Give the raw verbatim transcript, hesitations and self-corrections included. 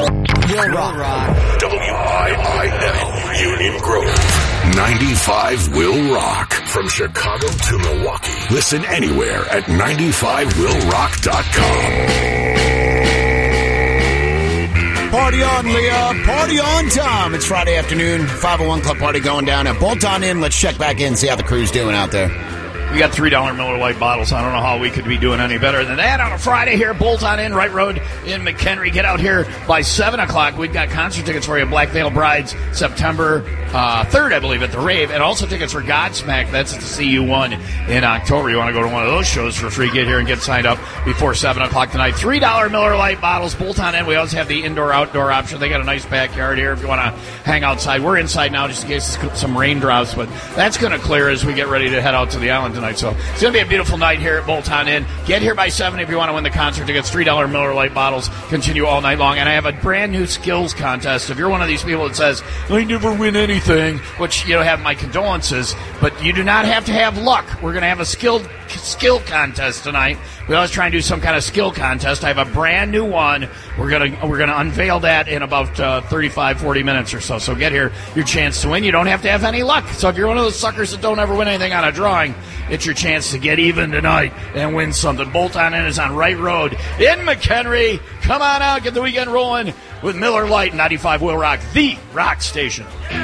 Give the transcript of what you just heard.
Will Rock. W I I L, Union Grove. ninety-five Will Rock. From Chicago to Milwaukee. Listen anywhere at ninety-five will rock dot com. Party on, Leah. Party on, Tom. It's Friday afternoon. five oh one Club Party going down. Now, bolt on in. Let's check back in, see how the crew's doing out there. We got three dollar Miller Lite bottles. I don't know how we could be doing any better than that on a Friday here. Bolt on in, Wright Road in McHenry. Get out here by seven o'clock. We've got concert tickets for you. Black Veil Brides, September uh, third, I believe, at the Rave. And also tickets for Godsmack. That's at the C U one in October. You want to go to one of those shows for free. Get here and get signed up before seven o'clock tonight. three dollar Miller Lite bottles. Bolt on in. We also have the indoor-outdoor option. They got a nice backyard here if you want to hang outside. We're inside now just in case there's some raindrops. But that's going to clear as we get ready to head out to the island tonight. So it's going to be a beautiful night here at Bolt on In. Get here by seven if you want to win the concert tickets. three dollar Miller Lite bottles continue all night long. And I have a brand new skills contest. If you're one of these people that says, I never win anything, which, you know, have my condolences, but you do not have to have luck. We're going to have a skill, skill contest tonight. We always try and do some kind of skill contest. I have a brand new one. We're going to we're going to unveil that in about uh, thirty-five, forty minutes or so. So get here, your chance to win. You don't have to have any luck. So if you're one of those suckers that don't ever win anything on a drawing, it's your chance to get even tonight and win something. Bolt on In is on Wright Road in McHenry. Come on out, get the weekend rolling with Miller Lite, ninety-five Will Rock, the rock station.